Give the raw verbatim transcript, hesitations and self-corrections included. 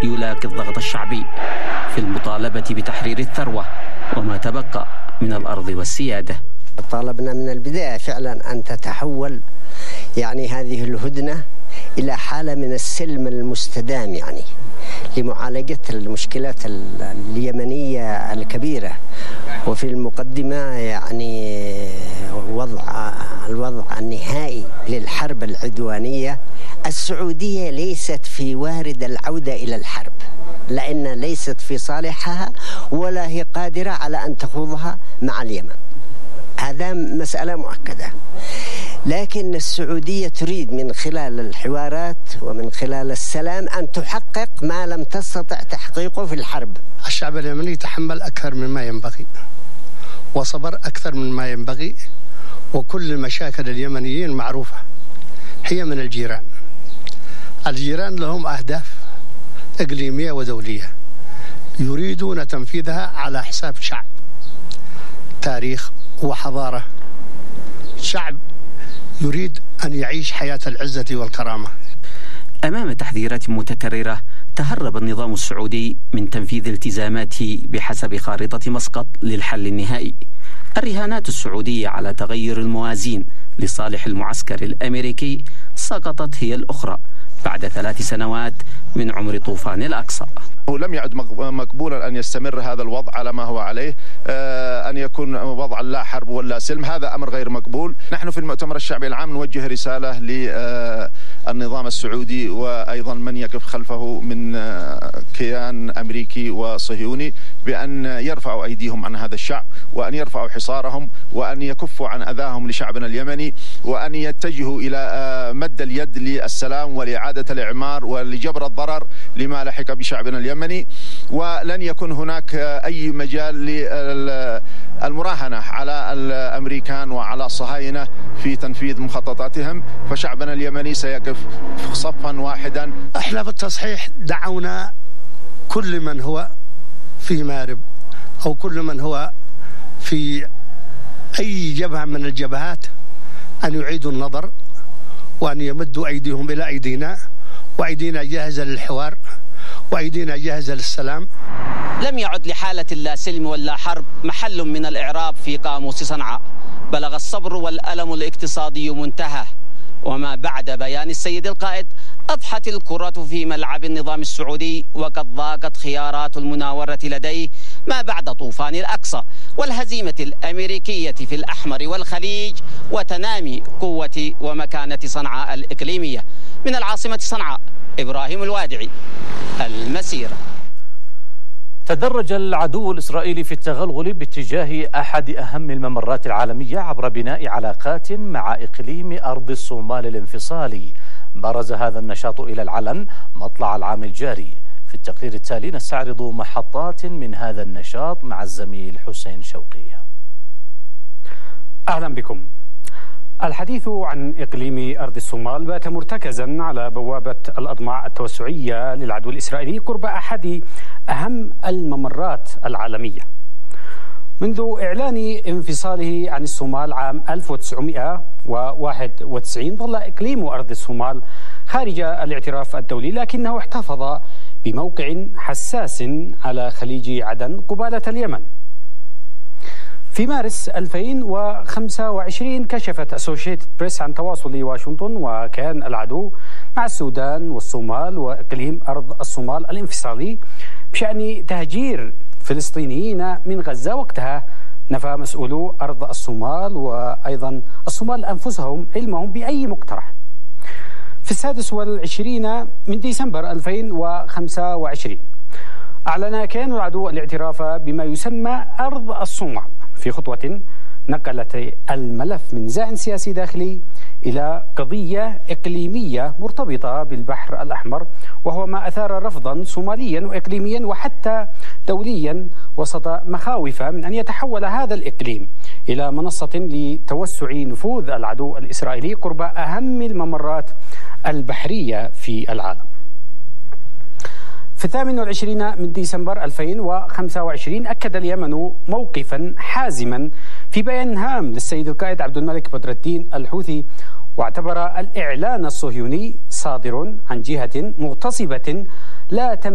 يلاقي الضغط الشعبي في المطالبة بتحرير الثروة وما تبقى من الأرض والسيادة. طالبنا من البداية فعلا أن تتحول يعني هذه الهدنة إلى حالة من السلم المستدام، يعني لمعالجة المشكلات اليمنية الكبيرة، وفي المقدمة يعني وضع الوضع النهائي للحرب العدوانية. السعودية ليست في وارد العودة إلى الحرب، لأن ليست في صالحها ولا هي قادرة على أن تخوضها مع اليمن، هذا مسألة مؤكدة. لكن السعودية تريد من خلال الحوارات ومن خلال السلام أن تحقق ما لم تستطع تحقيقه في الحرب. الشعب اليمني تحمل أكثر مما ينبغي وصبر أكثر مما ينبغي، وكل مشاكل اليمنيين معروفة، هي من الجيران. الجيران لهم أهداف إقليمية ودولية يريدون تنفيذها على حساب شعب، تاريخ وحضارة، شعب يريد أن يعيش حياة العزة والكرامة. أمام تحذيرات متكررة تهرب النظام السعودي من تنفيذ التزاماته بحسب خارطة مسقط للحل النهائي. الرهانات السعودية على تغير الموازين لصالح المعسكر الأمريكي سقطت هي الأخرى بعد ثلاث سنوات من عمر طوفان الأقصى. لم يعد مقبولا أن يستمر هذا الوضع على ما هو عليه، أن يكون وضعا لا حرب ولا سلم، هذا أمر غير مقبول. نحن في المؤتمر الشعبي العام نوجه رسالة للنظام السعودي وأيضا من يقف خلفه من كيان أمريكي وصهيوني بأن يرفعوا أيديهم عن هذا الشعب، وأن يرفعوا حصارهم، وأن يكفوا عن أذاهم لشعبنا اليمني، وأن يتجهوا إلى مد اليد للسلام ولإعادة الإعمار ولجبر الضرر لما لحق بشعبنا اليمني. ولن يكن هناك أي مجال للمراهنة على الأمريكان وعلى الصهاينة في تنفيذ مخططاتهم، فشعبنا اليمني سيقف صفا واحدا. احنا بالتصحيح دعونا كل من هو في مارب أو كل من هو في أي جبهة من الجبهات أن يعيدوا النظر وأن يمدوا أيديهم إلى أيدينا، وأيدينا جاهزة للحوار وأيدينا جاهزة للسلام. لم يعد لحالة لا سلم ولا حرب محل من الإعراب في قاموس صنعاء. بلغ الصبر والألم الاقتصادي منتهى، وما بعد بيان السيد القائد أضحت الكرة في ملعب النظام السعودي، وقد ضاقت خيارات المناورة لديه ما بعد طوفان الأقصى والهزيمة الأمريكية في الأحمر والخليج وتنامي قوة ومكانة صنعاء الإقليمية. من العاصمة صنعاء، إبراهيم الوادعي، المسيرة. تدرج العدو الإسرائيلي في التغلغل باتجاه أحد أهم الممرات العالمية عبر بناء علاقات مع إقليم أرض الصومال الانفصالي. برز هذا النشاط إلى العلن مطلع العام الجاري. في التقرير التالي نستعرض محطات من هذا النشاط مع الزميل حسين شوقي. أهلا بكم. الحديث عن إقليم أرض الصومال بات مرتكزا على بوابة الأضماع التوسعية للعدو الإسرائيلي قرب أحد أهم الممرات العالمية. منذ إعلان انفصاله عن الصومال عام ألف وتسعمئة وواحد وتسعين ظل إقليم أرض الصومال خارج الاعتراف الدولي، لكنه احتفظ بموقع حساس على خليج عدن قبالة اليمن. في مارس ألفين وخمسة وعشرين كشفت أسوشيتد بريس عن تواصل واشنطن وكيان العدو مع السودان والصومال وإقليم أرض الصومال الانفصالي بشأن تهجير فلسطينيين من غزة. وقتها نفى مسؤولو أرض الصومال وأيضا الصومال أنفسهم علمهم بأي مقترح. في السادس والعشرين من ديسمبر ألفين وخمسة وعشرين أعلن كيان العدو الاعتراف بما يسمى أرض الصومال في خطوة نقلت الملف من نزاع سياسي داخلي إلى قضية إقليمية مرتبطة بالبحر الأحمر، وهو ما أثار رفضا صوماليا وإقليميا وحتى دوليا وسط مخاوف من أن يتحول هذا الإقليم إلى منصة لتوسع نفوذ العدو الإسرائيلي قرب أهم الممرات البحرية في العالم. في الثامن والعشرين من ديسمبر ألفين وخمسة وعشرين أكد اليمن موقفا حازما في بيان هام للسيد القائد عبد الملك بدر الدين الحوثي، واعتبر الإعلان الصهيوني صادر عن جهة مغتصبة لا تم